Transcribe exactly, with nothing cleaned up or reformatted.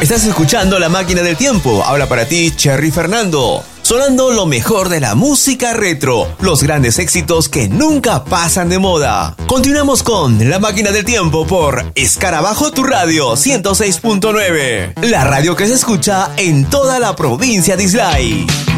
Estás escuchando La Máquina del Tiempo. Habla para ti Cherry Fernando. Sonando lo mejor de la música retro, los grandes éxitos que nunca pasan de moda. Continuamos con La Máquina del Tiempo por Escarabajo Tu Radio ciento seis punto nueve. La radio que se escucha en toda la provincia de Islay.